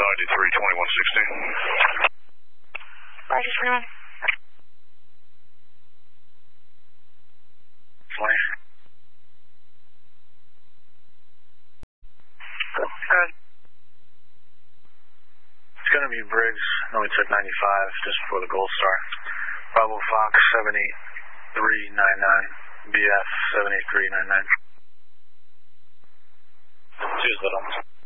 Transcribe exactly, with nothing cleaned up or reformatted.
ninety-three twenty-one sixteen. Roger, twenty-one. twenty. Good. It's going to be Briggs. No, we took ninety-five just before the Gold Star. Bravo Fox seven eight three nine nine. B F seven eight three nine nine. Choose little.